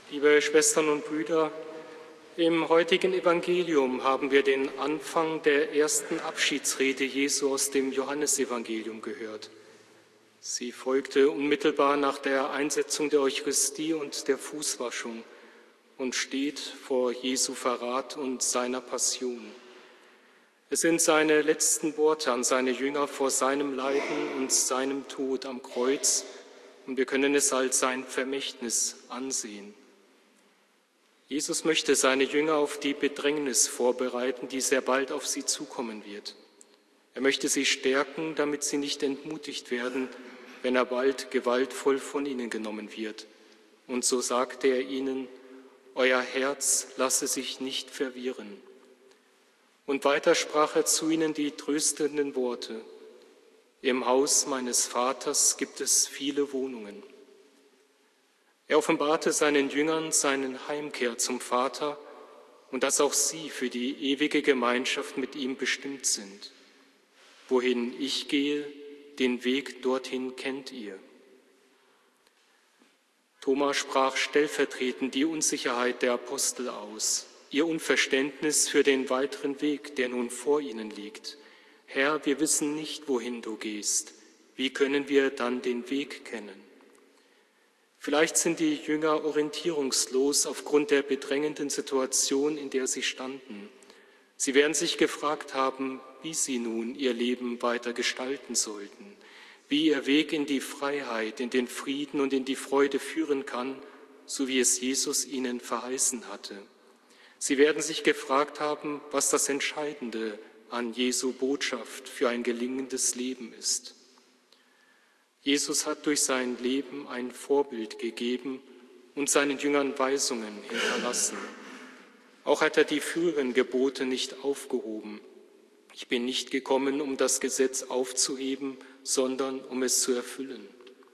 Liebe Schwestern und Brüder, im heutigen Evangelium haben wir den Anfang der ersten Abschiedsrede Jesu aus dem Johannesevangelium gehört. Sie folgte unmittelbar nach der Einsetzung der Eucharistie und der Fußwaschung und steht vor Jesu Verrat und seiner Passion. Es sind seine letzten Worte an seine Jünger vor seinem Leiden und seinem Tod am Kreuz, und wir können es als sein Vermächtnis ansehen. Jesus möchte seine Jünger auf die Bedrängnis vorbereiten, die sehr bald auf sie zukommen wird. Er möchte sie stärken, damit sie nicht entmutigt werden, wenn er bald gewaltvoll von ihnen genommen wird. Und so sagte er ihnen: Euer Herz lasse sich nicht verwirren. Und weiter sprach er zu ihnen die tröstenden Worte: Im Haus meines Vaters gibt es viele Wohnungen. Er offenbarte seinen Jüngern seine Heimkehr zum Vater und dass auch sie für die ewige Gemeinschaft mit ihm bestimmt sind. Wohin ich gehe, den Weg dorthin kennt ihr. Thomas sprach stellvertretend die Unsicherheit der Apostel aus, ihr Unverständnis für den weiteren Weg, der nun vor ihnen liegt. Herr, wir wissen nicht, wohin du gehst. Wie können wir dann den Weg kennen? Vielleicht sind die Jünger orientierungslos aufgrund der bedrängenden Situation, in der sie standen. Sie werden sich gefragt haben, wie sie nun ihr Leben weiter gestalten sollten, wie ihr Weg in die Freiheit, in den Frieden und in die Freude führen kann, so wie es Jesus ihnen verheißen hatte. Sie werden sich gefragt haben, was das Entscheidende an Jesu Botschaft für ein gelingendes Leben ist. Jesus hat durch sein Leben ein Vorbild gegeben und seinen Jüngern Weisungen hinterlassen. Auch hat er die früheren Gebote nicht aufgehoben. Ich bin nicht gekommen, um das Gesetz aufzuheben, sondern um es zu erfüllen.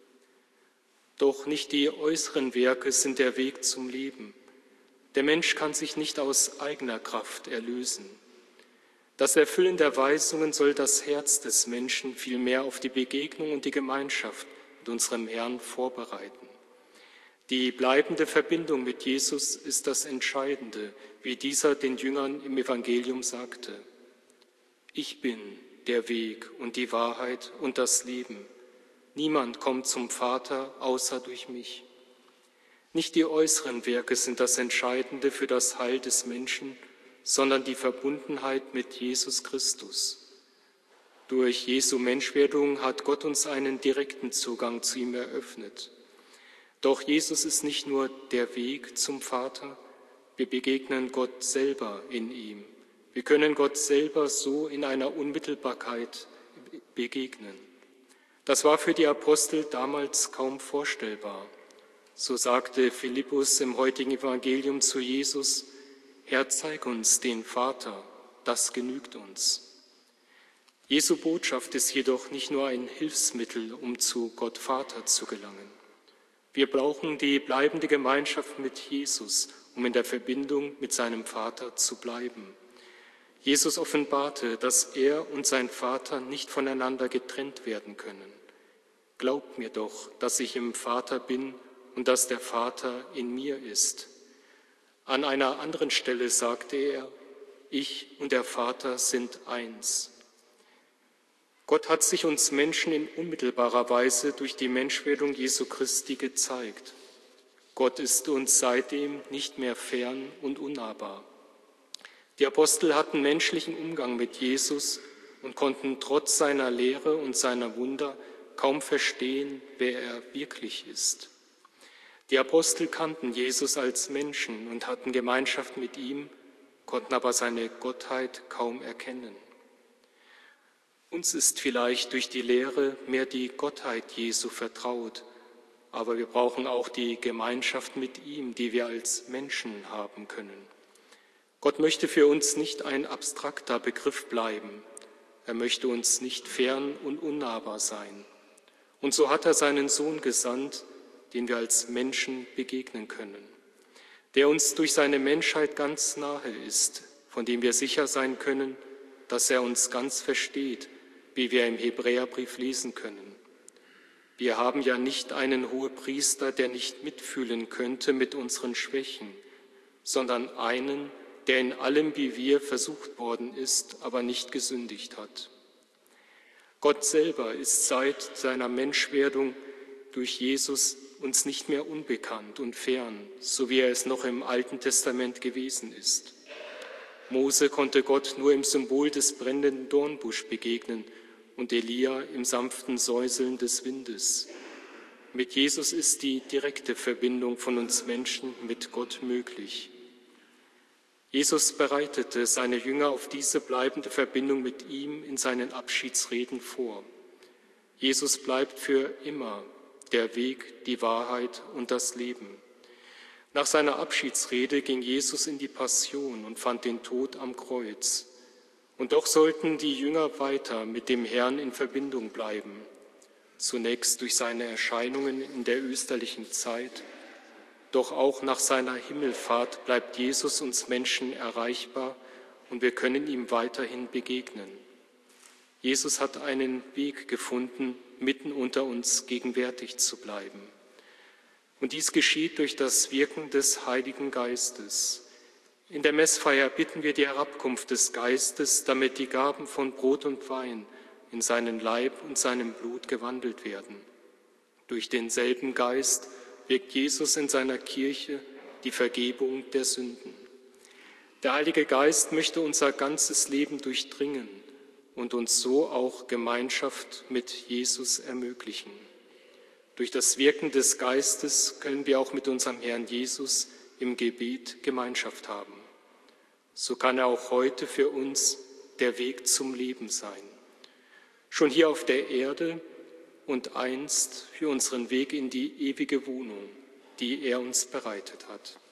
Doch nicht die äußeren Werke sind der Weg zum Leben. Der Mensch kann sich nicht aus eigener Kraft erlösen. Das Erfüllen der Weisungen soll das Herz des Menschen vielmehr auf die Begegnung und die Gemeinschaft mit unserem Herrn vorbereiten. Die bleibende Verbindung mit Jesus ist das Entscheidende, wie dieser den Jüngern im Evangelium sagte. Ich bin der Weg und die Wahrheit und das Leben. Niemand kommt zum Vater außer durch mich. Nicht die äußeren Werke sind das Entscheidende für das Heil des Menschen, sondern die Verbundenheit mit Jesus Christus. Durch Jesu Menschwerdung hat Gott uns einen direkten Zugang zu ihm eröffnet. Doch Jesus ist nicht nur der Weg zum Vater, wir begegnen Gott selber in ihm. Wir können Gott selber so in einer Unmittelbarkeit begegnen. Das war für die Apostel damals kaum vorstellbar. So sagte Philippus im heutigen Evangelium zu Jesus: Herr, zeig uns den Vater, das genügt uns. Jesu Botschaft ist jedoch nicht nur ein Hilfsmittel, um zu Gott Vater zu gelangen. Wir brauchen die bleibende Gemeinschaft mit Jesus, um in der Verbindung mit seinem Vater zu bleiben. Jesus offenbarte, dass er und sein Vater nicht voneinander getrennt werden können. Glaubt mir doch, dass ich im Vater bin und dass der Vater in mir ist. An einer anderen Stelle sagte er: Ich und der Vater sind eins. Gott hat sich uns Menschen in unmittelbarer Weise durch die Menschwerdung Jesu Christi gezeigt. Gott ist uns seitdem nicht mehr fern und unnahbar. Die Apostel hatten menschlichen Umgang mit Jesus und konnten trotz seiner Lehre und seiner Wunder kaum verstehen, wer er wirklich ist. Die Apostel kannten Jesus als Menschen und hatten Gemeinschaft mit ihm, konnten aber seine Gottheit kaum erkennen. Uns ist vielleicht durch die Lehre mehr die Gottheit Jesu vertraut, aber wir brauchen auch die Gemeinschaft mit ihm, die wir als Menschen haben können. Gott möchte für uns nicht ein abstrakter Begriff bleiben. Er möchte uns nicht fern und unnahbar sein. Und so hat er seinen Sohn gesandt, den wir als Menschen begegnen können, der uns durch seine Menschheit ganz nahe ist, von dem wir sicher sein können, dass er uns ganz versteht, wie wir im Hebräerbrief lesen können. Wir haben ja nicht einen Hohepriester, der nicht mitfühlen könnte mit unseren Schwächen, sondern einen, der in allem wie wir versucht worden ist, aber nicht gesündigt hat. Gott selber ist seit seiner Menschwerdung durch Jesus uns nicht mehr unbekannt und fern, so wie er es noch im Alten Testament gewesen ist. Mose konnte Gott nur im Symbol des brennenden Dornbusch begegnen und Elia im sanften Säuseln des Windes. Mit Jesus ist die direkte Verbindung von uns Menschen mit Gott möglich. Jesus bereitete seine Jünger auf diese bleibende Verbindung mit ihm in seinen Abschiedsreden vor. Jesus bleibt für immer der Weg, die Wahrheit und das Leben. Nach seiner Abschiedsrede ging Jesus in die Passion und fand den Tod am Kreuz. Und doch sollten die Jünger weiter mit dem Herrn in Verbindung bleiben, zunächst durch seine Erscheinungen in der österlichen Zeit, doch auch nach seiner Himmelfahrt bleibt Jesus uns Menschen erreichbar und wir können ihm weiterhin begegnen. Jesus hat einen Weg gefunden, mitten unter uns gegenwärtig zu bleiben. Und dies geschieht durch das Wirken des Heiligen Geistes. In der Messfeier bitten wir die Herabkunft des Geistes, damit die Gaben von Brot und Wein in seinen Leib und seinem Blut gewandelt werden. Durch denselben Geist wirkt Jesus in seiner Kirche die Vergebung der Sünden. Der Heilige Geist möchte unser ganzes Leben durchdringen und uns so auch Gemeinschaft mit Jesus ermöglichen. Durch das Wirken des Geistes können wir auch mit unserem Herrn Jesus im Gebet Gemeinschaft haben. So kann er auch heute für uns der Weg zum Leben sein. Schon hier auf der Erde und einst für unseren Weg in die ewige Wohnung, die er uns bereitet hat.